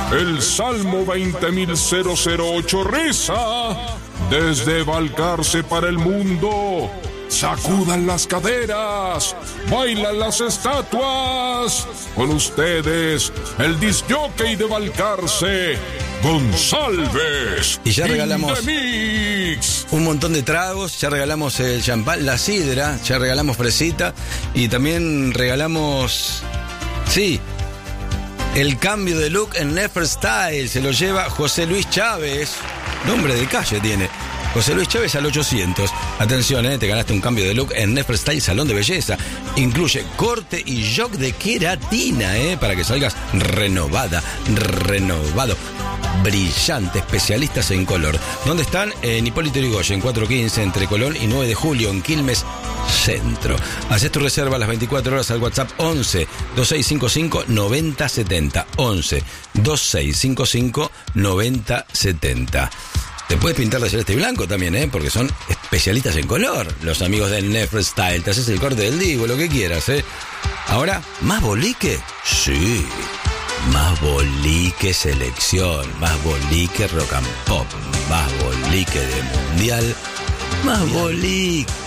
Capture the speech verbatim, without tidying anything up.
El Salmo veinte mil ocho reza: desde Balcarce para el mundo, sacudan las caderas, bailan las estatuas. Con ustedes, el disc jockey de Balcarce, González. Y ya regalamos Mix. un montón de tragos, ya regalamos el champán, la sidra, ya regalamos fresita y también regalamos, sí, el cambio de look en Neferstyle. Se lo lleva José Luis Chávez, nombre de calle tiene. José Luis Chávez al ochocientos. Atención, eh, te ganaste un cambio de look en Neferstyle Salón de Belleza. Incluye corte y shock de queratina, eh, para que salgas renovada, renovado, brillante. Especialistas en color. ¿Dónde están? En Hipólito Yrigoyen, cuatrocientos quince, entre Colón y nueve de julio, en Quilmes Centro. Haces tu reserva a las veinticuatro horas al WhatsApp once, veintiséis cincuenta y cinco, noventa setenta. once, veintiséis cincuenta y cinco, noventa setenta. Te puedes pintar de celeste y blanco también, ¿eh? Porque son especialistas en color. Los amigos del Neferstyle. Te haces el corte del Divo, lo que quieras, ¿eh? Ahora, ¿más bolique? Sí. Más bolique selección. Más bolique rock and pop. Más bolique de mundial. Más bolique.